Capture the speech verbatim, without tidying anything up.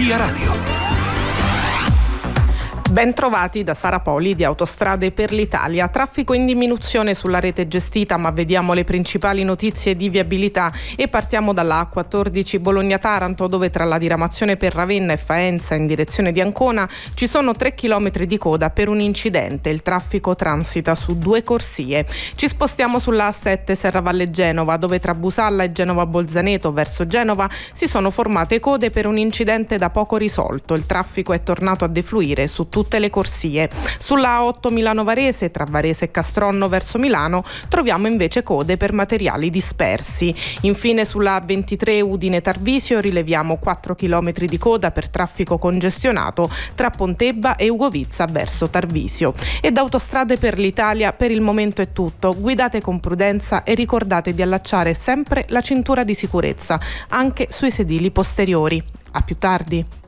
Via Radio. Ben trovati da Sara Poli di Autostrade per l'Italia. Traffico in diminuzione sulla rete gestita, ma vediamo le principali notizie di viabilità e partiamo dalla A quattordici Bologna-Taranto, dove tra la diramazione per Ravenna e Faenza in direzione di Ancona ci sono tre chilometri di coda per un incidente. Il traffico transita su due corsie. Ci spostiamo sulla A sette Serravalle Genova, dove tra Busalla e Genova Bolzaneto verso Genova si sono formate code per un incidente da poco risolto. Il traffico è tornato a defluire su tutte le corsie. Sulla A otto Milano Varese, tra Varese e Castronno verso Milano, troviamo invece code per materiali dispersi. Infine sulla A ventitré Udine Tarvisio rileviamo quattro chilometri di coda per traffico congestionato tra Pontebba e Ugovizza verso Tarvisio. E da Autostrade per l'Italia per il momento è tutto. Guidate con prudenza e ricordate di allacciare sempre la cintura di sicurezza, anche sui sedili posteriori. A più tardi.